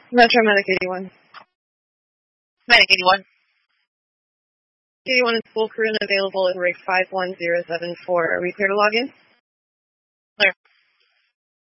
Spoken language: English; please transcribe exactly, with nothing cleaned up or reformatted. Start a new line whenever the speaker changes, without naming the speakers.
Metro Medic eighty-one.
Medic eighty-one.
eighty-one is full crew and available at rig five one zero seven four. Are we clear to log in?